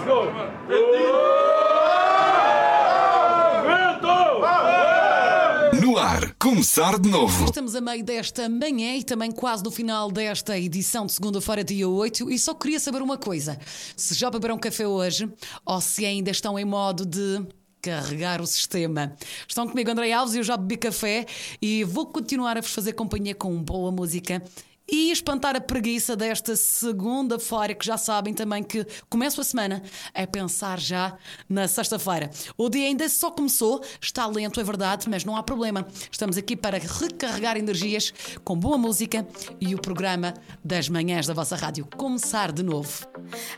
No ar, começar de novo. Estamos a meio desta manhã e também quase no final desta edição de segunda-feira, dia 8. E só queria saber uma coisa: se já beberam café hoje ou se ainda estão em modo de carregar o sistema. Estão comigo André Alves e eu já bebi café e vou continuar a vos fazer companhia com boa música e espantar a preguiça desta segunda-feira, que já sabem também que começo a semana a pensar já na sexta-feira. O dia ainda só começou, está lento, é verdade, mas não há problema. Estamos aqui para recarregar energias com boa música e o programa das manhãs da vossa rádio começar de novo.